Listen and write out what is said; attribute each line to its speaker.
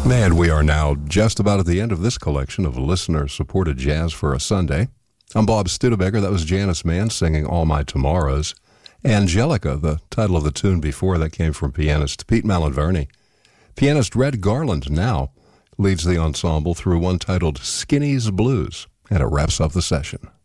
Speaker 1: Man, we are now just about at the end of this collection of listener-supported jazz for a Sunday. I'm Bob Studebaker. That was Janice Mann singing All My Tomorrows. Angelica, the title of the tune before that, came from pianist Pete Malinverni. Pianist Red Garland now leads the ensemble through one titled Skinny's Blues, and it wraps up the session.